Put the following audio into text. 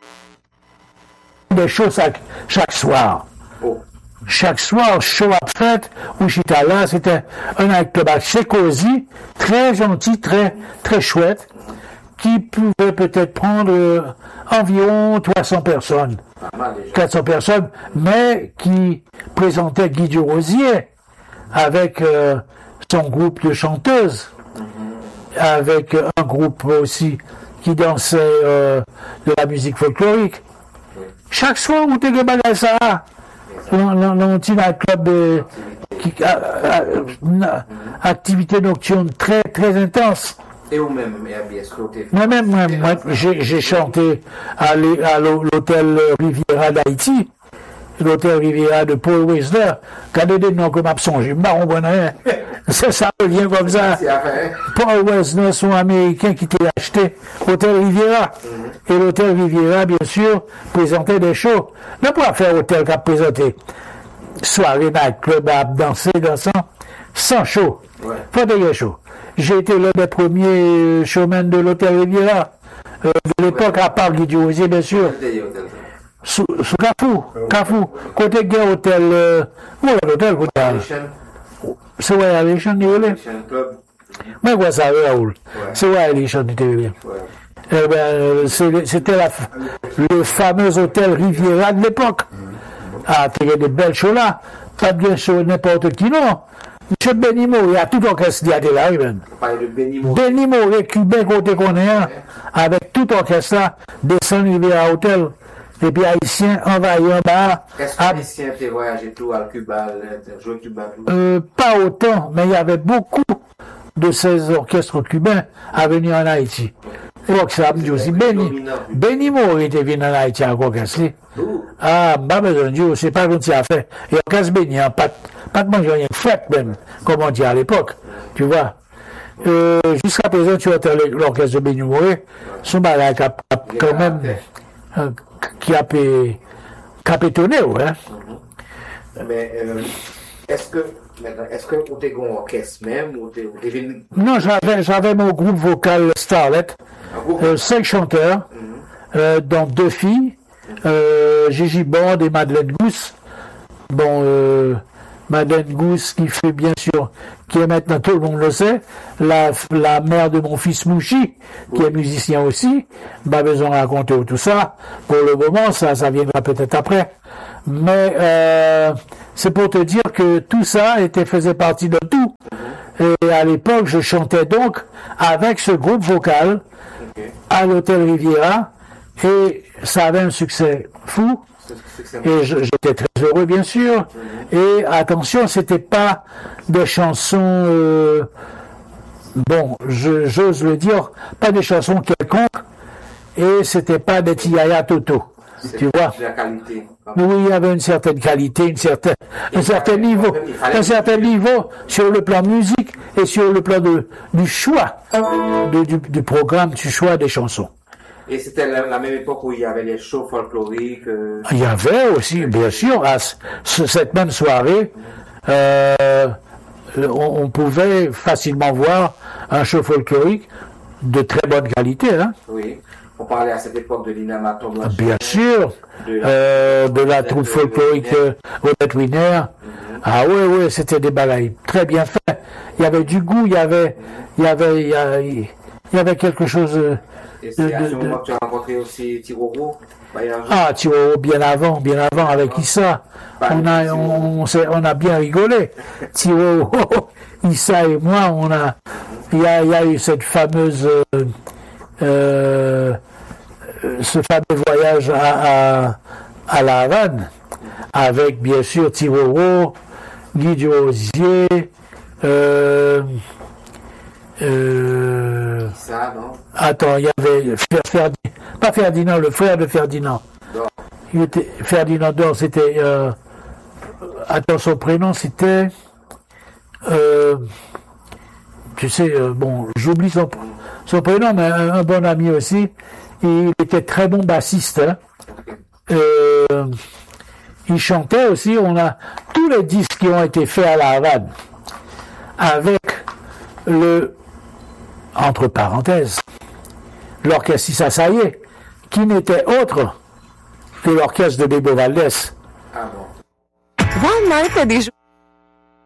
des shows chaque soir. Chaque soir, show à fête, où j'étais là, c'était un nightclub assez cosy, très gentil, très, très chouette, qui pouvait peut-être prendre environ 300 personnes, 400 personnes, mais qui présentait Guy Durosier avec son groupe de chanteuses, avec un groupe aussi qui dansait de la musique folklorique. Chaque soir, où tu es ça, l'on club activité nocturne très très intense. Et vous-même, est-ce que moi, j'ai chanté à l'hôtel Riviera d'Haïti, l'hôtel Riviera de Paul Weisler. Regardez des noms comme absent, j'ai marron bonheur. Ça revient comme ça. Paul Weisler, son américain qui t'a acheté l'hôtel Riviera. Et l'hôtel Riviera, bien sûr, présentait des shows. Ne pas faire hôtel qui a présenté soirée, nightclub, danser, dansant, sans show. Pas de show. J'ai été l'un des premiers showmen de l'hôtel Riviera. De l'époque, à part Guy Durosier, bien sûr. Sous Cafou. Côté guerre hôtel, l'hôtel, c'est Way Alation, il est moi, quoi ça, Raoul? C'est Way Alation, il est c'était le fameux hôtel Riviera de l'époque. Ah, il y a des belles shows là. Pas de show n'importe qui, non. Monsieur Benimo, il y a tout orchestre qui a été là, même. Benimo, les Cubains côté qu'on est, avec tout orchestre là, descend Riviera Hôtel. Et puis Haïtiens envahis en bas. Est-ce que Haïtiens étaient voyagés tout à Cuba, jouer Cuba? Pas autant, mais il y avait beaucoup de ces orchestres cubains à venir en Haïti. Et donc ça me dit aussi, Benimo était venu en Haïti à orchestre. Ah, pas besoin de Dieu, c'est pas comme ça a fait. Et orchestre béni, pas de manger rien fait même, comme on dit à l'époque, tu vois. Jusqu'à présent, tu entends l'orchestre de Benimo, son malade quand même, qui a pétonné, hein. Mais est-ce que vous avez un orchestre même ou Non, j'avais mon groupe vocal Starlet, 5 chanteurs, dont 2 filles, Gigi Bond et Madeleine Gousse. Bon, Madeleine Gousse qui fait bien sûr, qui est maintenant, tout le monde le sait, la mère de mon fils Mouchi, qui est musicien aussi, pas besoin de raconter tout ça. Pour le moment, ça viendra peut-être après. Mais c'est pour te dire que tout ça faisait partie de tout. Et à l'époque, je chantais donc avec ce groupe vocal à l'hôtel Riviera, et ça avait un succès fou. Et j'étais très heureux, bien sûr. Et attention, c'était pas des chansons, bon, j'ose le dire, pas des chansons quelconques, et c'était pas des Tiaya Toto. Tu vois? Oui, il y avait une certaine qualité, un certain niveau sur le plan musique et sur le plan du choix du programme, du choix des chansons. Et c'était la même époque où il y avait les shows folkloriques. Il y avait aussi, bien sûr, à cette même soirée, on pouvait facilement voir un show folklorique de très bonne qualité, hein. Oui. On parlait à cette époque de Lina Maton. Bien sûr, de la troupe folklorique Robert Wiener. Ah oui, c'était des bagailles très bien faits. Il y avait du goût, il y avait quelque chose. Et c'est à ce moment que tu as rencontré aussi Tiroro? Ah, Tiroro, bien avant, avec Issa. On a bien rigolé. Tiroro, Issa et moi, il y a eu cette fameuse, ce fameux voyage à La Havane, avec bien sûr Tiroro, Guy Durosier, ça, non? Attends, il y avait pas Ferdinand, le frère de Ferdinand. Ferdinand d'Or, c'était, attends, son prénom, c'était, tu sais, bon, j'oublie son prénom, mais un bon ami aussi. Il était très bon bassiste, hein. Il chantait aussi. On a tous les disques qui ont été faits à La Havane avec entre parenthèses, l'orchestre Issa Saye, qui n'était autre que l'orchestre de Bebo Valdés. Ah bon. One night at the